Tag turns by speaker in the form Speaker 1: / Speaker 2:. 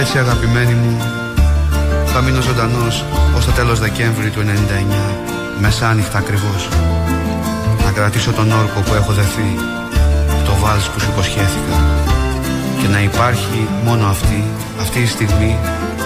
Speaker 1: εσύ αγαπημένη μου, θα μείνω ζωντανός ως το τέλος Δεκέμβρη του 99, μεσάνυχτα ακριβώς. Να κρατήσω τον όρκο που έχω δεθεί, το βάλς που σου υποσχέθηκα, και να υπάρχει μόνο αυτή η στιγμή